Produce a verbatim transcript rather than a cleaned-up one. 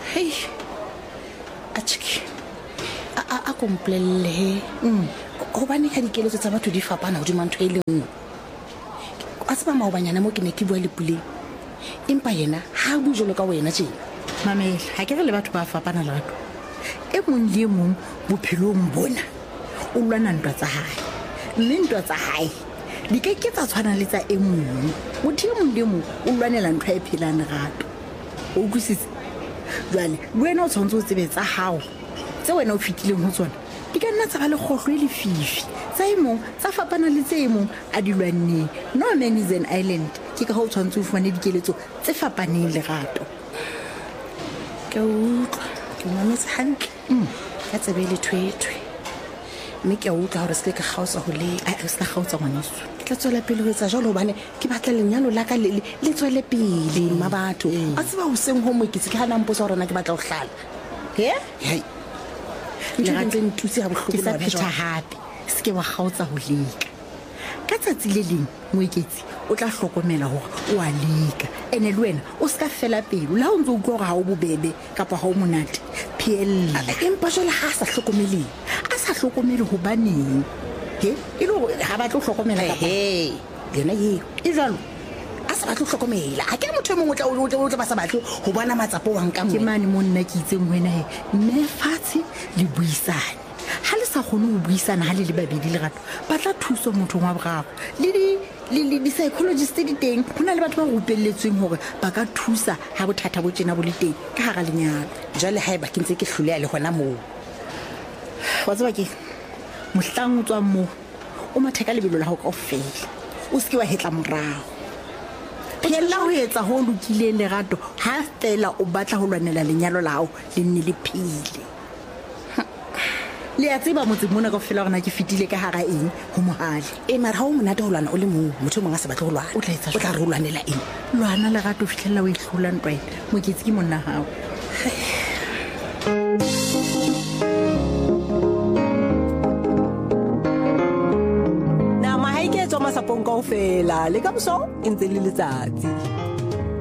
Hey. Atchiki. A a komplelle. Mm. Ho bane ka dikeletso tsa batho di fapana ho di mantho e le nngwe. A tseba maobanyana mo ke ne ke bua le Puleng. Empa yena ha bu jolo ka wena tjena. Mamela, ha ke re le batho ba fapana le batho. E mong le mong bophelong bona o lwana ntwa tsa hae. Mme ntwa tsa hae di ke ke tsa tshwana le tsa e mong. Motho e mong le mong o lwanela ntwa e phelang lerato. O utlwisisa? Jwale wena o tshwantse o tsebe tsa hao tse wena o fitileng ho tsona di ka nna tsa ba le kgohlo e lefifi tsa e mong tsa fapana le tse e mong a di lwanneng. No man is an island. Ke ka ho tshwantse o fumane dikeletso tse fapaneng lerato. Ke utlwa ke mametse hantle ka tsebe le thwethwe mme ke utlwa hore se ka kgaotsa ho le a re se kgaotsa ngwaneso ke tla tswela pele ho etsa jalo hobane ke batla lenyalo la ka le le tswele pele ma batho a tseba ho seng ho mokitse ke hana mposa hore na ke batla ho hlala he hey le ga ntse ntutse ha bohloko la pheta hape se ke wa kgaotsa ho leka ka tsatsi le leng moeketsi o tla hlokomela hore o a leka ene le wena o ska fela pelo la o ntse o utlwa hore ha o bobebe kapa ha o monate phella empa jole ha sa hlokomele a sa hlokomele hobaneng he e le hore ha ba tlo hlokomela kapa he yena ye e jalo a sa batla hlokomela ha ke motho mongwe o tla o tla ba sa batle ho bona matsapo wa nka ke mane mo nna ke itseng wena he mme fatshe le buisane ha le sa kgone ho buisana ha le le babedi le rato ba tla thusa motho wa bogago le di le di psychologist di teng hona le batho ba rupelletsweng hore ba ka thusa ha bothata bo tsena bo le teng ka hara lenyalo jwale ha eba ke ntse ke hloleha le hona moo wa tseba ke mohlang o tswa moo o matheka lebelo la ho kaofela o se ke wa hetla morao phela ho etsa ho lokileng lerato ha fela o batla ho lwanela lenyalo la hao le nne le phile le a tseba motse mona ka fela rena ke fitile ka hara eng ho mohale e mara ha o monate ho lwana o le mong motho mong a se batle ho lwana o tla etsa o tla re o lwanela eng lwana lerato o fihlella o ihlola ntwa ena moketsi ke monna hao nama ha ike tswa masapong kaofela le ka boso e ntse le letsatsi